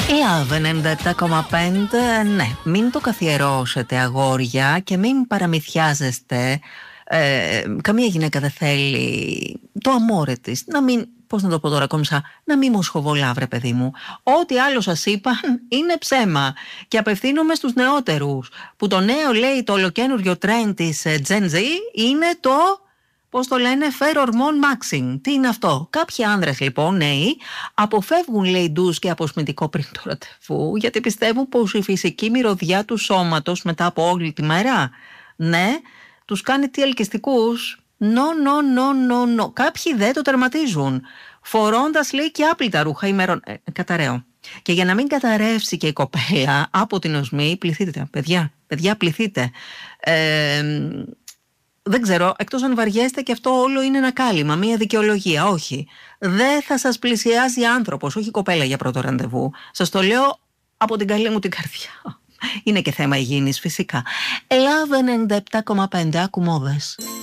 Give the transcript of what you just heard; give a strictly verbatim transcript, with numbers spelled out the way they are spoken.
Love ενενήντα επτά κόμμα πέντε, ναι, μην το καθιερώσετε αγόρια και μην παραμυθιάζεστε. Ε, καμία γυναίκα δεν θέλει το αμόρε της να μην, πώς να το πω τώρα κόμισα, να μην μοσχοβολά, βρε παιδί μου. Ό,τι άλλο σας είπαν είναι ψέμα. Και απευθύνομαι στους νεότερους, που το νέο, λέει, το ολοκένουργιο trend της Gen Z είναι το, πώς το λένε, fair hormone maxing. Τι είναι αυτό? Κάποιοι άνδρες, λοιπόν, νέοι, αποφεύγουν, λέει, ντους και αποσμητικό πριν το ραντεβού, γιατί πιστεύουν πως η φυσική μυρωδιά του σώματος μετά από όλη τη μέρα, ναι, τους κάνει τι ελκυστικούς. Νο, νο, νο, νο, νο. Κάποιοι δεν το τερματίζουν, φορώντας, λέει, και άπλυτα ρούχα ημερών. Ε, καταραίω. Και για να μην καταρρεύσει και η κοπέλα από την οσμή, πληθείτε, παιδιά, παιδιά, πληθείτε. Ε, δεν ξέρω, εκτός αν βαριέστε και αυτό όλο είναι ένα κάλυμα, μία δικαιολογία. Όχι. Δεν θα σας πλησιάζει άνθρωπος, όχι κοπέλα για πρώτο ραντεβού. Σας το λέω από την καλή μου την καρδιά. Είναι και θέμα υγιεινής, φυσικά. Love ενενήντα επτά κόμμα πέντε, ακουμόδες.